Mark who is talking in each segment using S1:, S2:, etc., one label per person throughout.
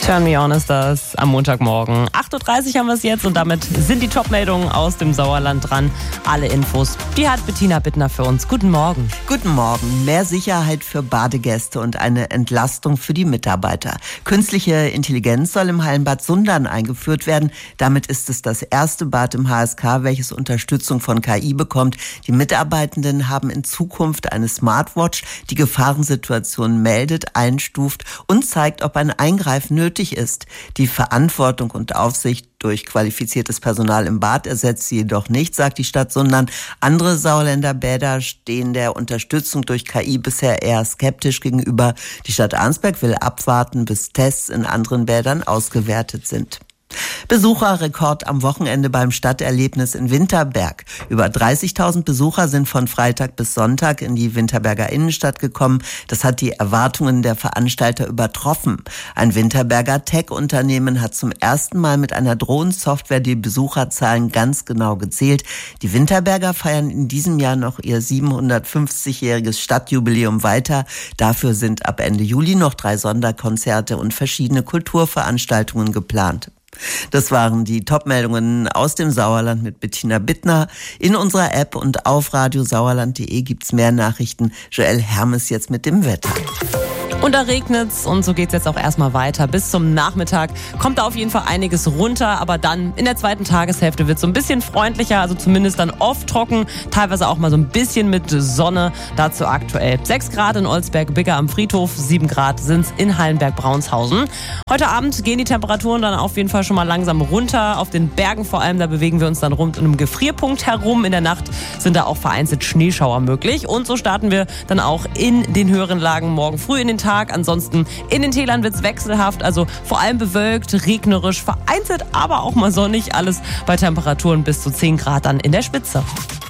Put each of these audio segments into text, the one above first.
S1: Turn Me On ist das am Montagmorgen. 8.30 Uhr haben wir es jetzt und damit sind die Top-Meldungen aus dem Sauerland dran. Alle Infos, die hat Bettina Bittner für uns. Guten Morgen.
S2: Guten Morgen. Mehr Sicherheit für Badegäste und eine Entlastung für die Mitarbeiter. Künstliche Intelligenz soll im Hallenbad Sundern eingeführt werden. Damit ist es das erste Bad im HSK, welches Unterstützung von KI bekommt. Die Mitarbeitenden haben in Zukunft eine Smartwatch, die Gefahrensituationen meldet, einstuft und zeigt, ob ein Eingreifen nötig ist. Die Verantwortung und Aufsicht durch qualifiziertes Personal im Bad ersetzt sie jedoch nicht, sagt die Stadt Sundern. Andere Sauerländer Bäder stehen der Unterstützung durch KI bisher eher skeptisch gegenüber. Die Stadt Arnsberg will abwarten, bis Tests in anderen Bädern ausgewertet sind. Besucherrekord am Wochenende beim Stadterlebnis in Winterberg. Über 30.000 Besucher sind von Freitag bis Sonntag in die Winterberger Innenstadt gekommen. Das hat die Erwartungen der Veranstalter übertroffen. Ein Winterberger Tech-Unternehmen hat zum ersten Mal mit einer Drohnensoftware die Besucherzahlen ganz genau gezählt. Die Winterberger feiern in diesem Jahr noch ihr 750-jähriges Stadtjubiläum weiter. Dafür sind ab Ende Juli noch 3 Sonderkonzerte und verschiedene Kulturveranstaltungen geplant. Das waren die Top-Meldungen aus dem Sauerland mit Bettina Bittner. In unserer App und auf radiosauerland.de gibt's mehr Nachrichten. Joel Hermes jetzt mit dem Wetter.
S1: Und da regnet's und so geht's jetzt auch erstmal weiter. Bis zum Nachmittag kommt da auf jeden Fall einiges runter, aber dann in der zweiten Tageshälfte wird's so ein bisschen freundlicher, also zumindest dann oft trocken, teilweise auch mal so ein bisschen mit Sonne. Dazu aktuell 6 Grad in Olsberg-Bigger am Friedhof, 7 Grad sind's in Hallenberg-Braunshausen. Heute Abend gehen die Temperaturen dann auf jeden Fall schon mal langsam runter. Auf den Bergen vor allem, da bewegen wir uns dann rund um den Gefrierpunkt herum. In der Nacht sind da auch vereinzelt Schneeschauer möglich. Und so starten wir dann auch in den höheren Lagen morgen früh in den Tag. Ansonsten in den Tälern wird's wechselhaft, also vor allem bewölkt, regnerisch, vereinzelt, aber auch mal sonnig. Alles bei Temperaturen bis zu 10 Grad dann in der Spitze.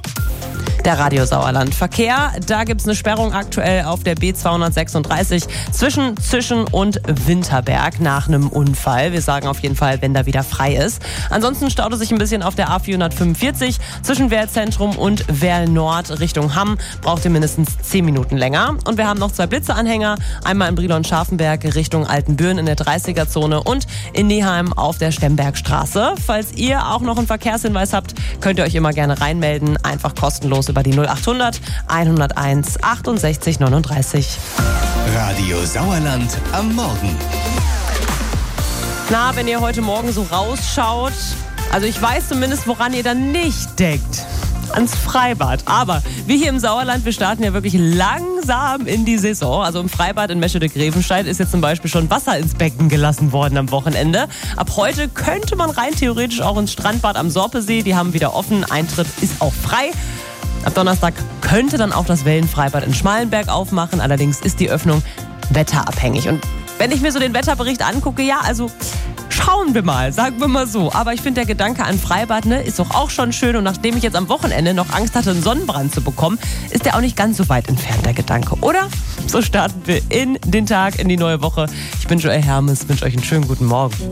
S1: Der Radio Sauerland Verkehr, da gibt's eine Sperrung aktuell auf der B236 zwischen Zischen und Winterberg nach einem Unfall. Wir sagen auf jeden Fall, wenn da wieder frei ist. Ansonsten staut es sich ein bisschen auf der A445 zwischen Werl-Zentrum und Werl-Nord Richtung Hamm. Braucht ihr mindestens 10 Minuten länger. Und wir haben noch 2 Blitzeanhänger. Einmal in Brilon-Scharfenberg Richtung Altenbüren in der 30er-Zone und in Neheim auf der Stembergstraße. Falls ihr auch noch einen Verkehrshinweis habt, könnt ihr euch immer gerne reinmelden. Einfach kostenlos über die 0800 101 68 39.
S3: Radio Sauerland am Morgen.
S1: Na, wenn ihr heute Morgen so rausschaut, also ich weiß zumindest, woran ihr dann nicht denkt. Ans Freibad. Aber wir hier im Sauerland, wir starten ja wirklich langsam in die Saison. Also im Freibad in Meschede-Grevenstein ist jetzt zum Beispiel schon Wasser ins Becken gelassen worden am Wochenende. Ab heute könnte man rein theoretisch auch ins Strandbad am Sorpesee. Die haben wieder offen. Eintritt ist auch frei. Ab Donnerstag könnte dann auch das Wellenfreibad in Schmalenberg aufmachen. Allerdings ist die Öffnung wetterabhängig. Und wenn ich mir so den Wetterbericht angucke, ja, also schauen wir mal, sagen wir mal so. Aber ich finde, der Gedanke an Freibad, ist doch auch schon schön. Und nachdem ich jetzt am Wochenende noch Angst hatte, einen Sonnenbrand zu bekommen, ist der auch nicht ganz so weit entfernt, der Gedanke, oder? So starten wir in den Tag, in die neue Woche. Ich bin Joel Hermes, wünsche euch einen schönen guten Morgen.